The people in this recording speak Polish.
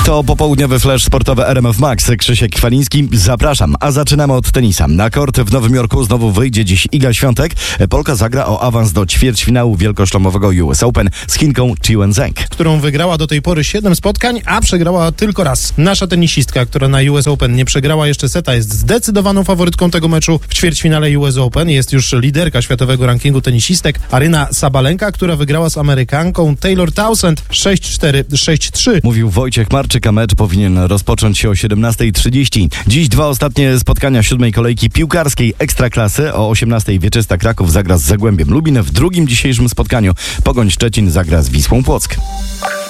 To popołudniowy flash sportowy RMF Max. Krzysiek Kwaliński, zapraszam. A zaczynamy od tenisa. Na kort w Nowym Jorku znowu wyjdzie dziś Iga Świątek. Polka zagra o awans do ćwierćfinału wielkoszlemowego US Open z Chinką Chiwen Zheng, którą wygrała do tej pory 7 spotkań, a przegrała tylko raz. Nasza tenisistka, która na US Open nie przegrała jeszcze seta, jest zdecydowaną faworytką tego meczu w ćwierćfinale US Open. Jest już liderka światowego rankingu tenisistek Aryna Sabalenka, która wygrała z Amerykanką Taylor Townsend 6-4, 6-3. Mówił Wojciech Marczyk, a mecz powinien rozpocząć się o 17:30. Dziś dwa ostatnie spotkania 7. kolejki piłkarskiej Ekstraklasy. O 18:00 Wieczysta Kraków zagra z Zagłębiem Lubin. W drugim dzisiejszym spotkaniu Pogoń Szczecin zagra z Wisłą Płock.